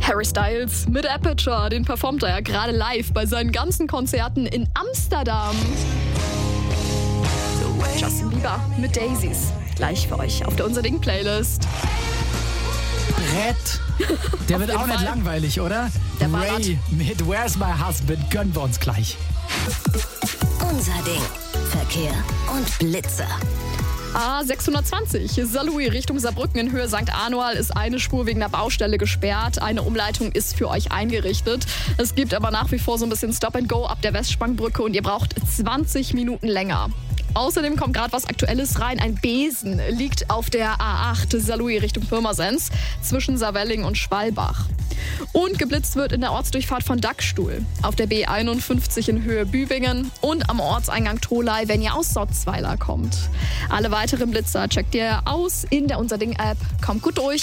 Harry Styles mit Aperture, den performt er ja gerade live bei seinen ganzen Konzerten in Amsterdam. Justin Bieber mit Daisies, gleich für euch auf der Unser Ding-Playlist. Brett. Der wird auch nicht langweilig, oder? Der ballert. Ray mit Where's My Husband gönnen wir uns gleich. Unser Ding. Verkehr und Blitzer. A620, Saarlouis Richtung Saarbrücken in Höhe St. Anual ist eine Spur wegen der Baustelle gesperrt. Eine Umleitung ist für euch eingerichtet. Es gibt aber nach wie vor so ein bisschen Stop and Go ab der Westsprangbrücke und ihr braucht 20 Minuten länger. Außerdem kommt gerade was Aktuelles rein. Ein Besen liegt auf der A8 Saarlouis Richtung Pirmasens zwischen Saarwelling und Schwalbach. Und geblitzt wird in der Ortsdurchfahrt von Dackstuhl, auf der B51 in Höhe Bübingen und am Ortseingang Tholey, wenn ihr aus Sotzweiler kommt. Alle weiteren Blitzer checkt ihr aus in der Unser Ding-App. Kommt gut durch.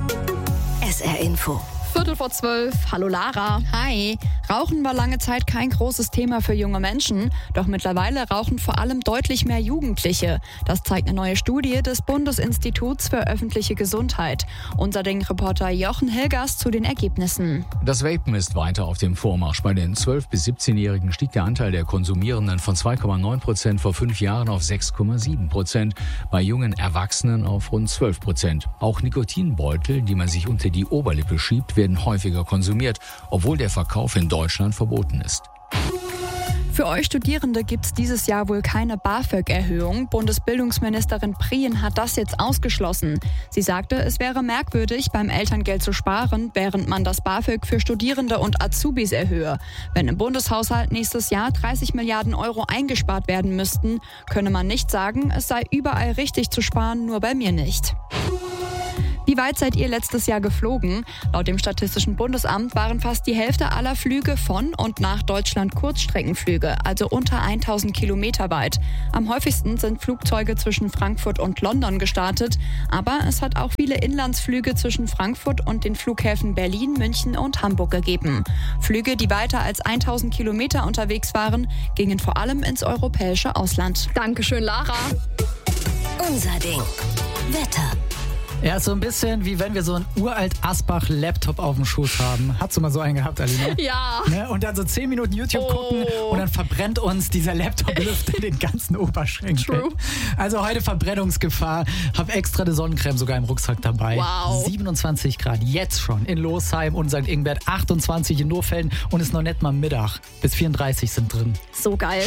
SR Info. 11:45. Hallo Lara. Hi. Rauchen war lange Zeit kein großes Thema für junge Menschen, doch mittlerweile rauchen vor allem deutlich mehr Jugendliche. Das zeigt eine neue Studie des Bundesinstituts für öffentliche Gesundheit. Unser Ding-Reporter Jochen Hilgers zu den Ergebnissen. Das Vapen ist weiter auf dem Vormarsch. Bei den 12- bis 17-Jährigen stieg der Anteil der Konsumierenden von 2,9% vor 5 Jahren auf 6,7%. Bei jungen Erwachsenen auf rund 12%. Auch Nikotinbeutel, die man sich unter die Oberlippe schiebt, werden häufiger konsumiert, obwohl der Verkauf in Deutschland verboten ist. Für euch Studierende gibt es dieses Jahr wohl keine BAföG-Erhöhung. Bundesbildungsministerin Prien hat das jetzt ausgeschlossen. Sie sagte, es wäre merkwürdig, beim Elterngeld zu sparen, während man das BAföG für Studierende und Azubis erhöhe. Wenn im Bundeshaushalt nächstes Jahr 30 Milliarden Euro eingespart werden müssten, könne man nicht sagen, es sei überall richtig zu sparen, nur bei mir nicht. Wie weit seid ihr letztes Jahr geflogen? Laut dem Statistischen Bundesamt waren fast die Hälfte aller Flüge von und nach Deutschland Kurzstreckenflüge, also unter 1000 Kilometer weit. Am häufigsten sind Flugzeuge zwischen Frankfurt und London gestartet, aber es hat auch viele Inlandsflüge zwischen Frankfurt und den Flughäfen Berlin, München und Hamburg gegeben. Flüge, die weiter als 1000 Kilometer unterwegs waren, gingen vor allem ins europäische Ausland. Dankeschön, Lara. Unser Ding. Wetter. Ja, ist so ein bisschen wie wenn wir so einen uralt Asbach-Laptop auf dem Schoß haben. Hast du mal so einen gehabt, Alina? Ja. Ne? Und dann so 10 Minuten YouTube gucken und dann verbrennt uns dieser Laptop-Lüfter den ganzen Oberschenkel. True. Also heute Verbrennungsgefahr. Hab extra eine Sonnencreme sogar im Rucksack dabei. Wow. 27 Grad jetzt schon in Losheim und St. Ingbert, 28 in Nurfelden und ist noch nicht mal Mittag. Bis 34 sind drin. So geil.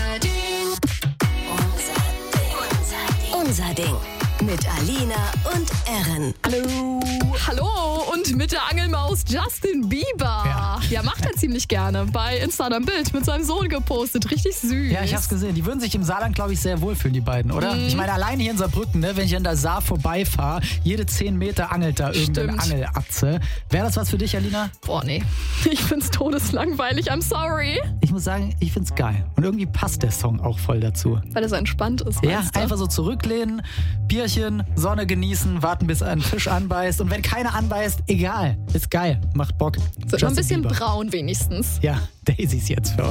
Unser Ding. Mit Alina und Erin. Hallo. Hallo und mit der Angelmaus Justin Bieber. Ja, macht er ziemlich gerne. Bei Insta ein Bild mit seinem Sohn gepostet. Richtig süß. Ja, ich hab's gesehen. Die würden sich im Saarland, glaube ich, sehr wohlfühlen, die beiden, oder? Ich meine, allein hier in Saarbrücken, ne, wenn ich an der Saar vorbeifahre, jede 10 Meter angelt da irgendeine Angelatze. Wäre das was für dich, Alina? Boah, nee. Ich find's todeslangweilig. I'm sorry. Ich muss sagen, ich find's geil. Und irgendwie passt der Song auch voll dazu. Weil er so entspannt ist, Ja, meinst du? einfach so zurücklehnen, Bierchen, Sonne genießen, warten, bis ein Fisch anbeißt. Und wenn keiner anbeißt, egal. Ist geil. Macht Bock. Wird noch ein Justin bisschen Bieber. braun wenigstens. Ja, Daisies jetzt für euch.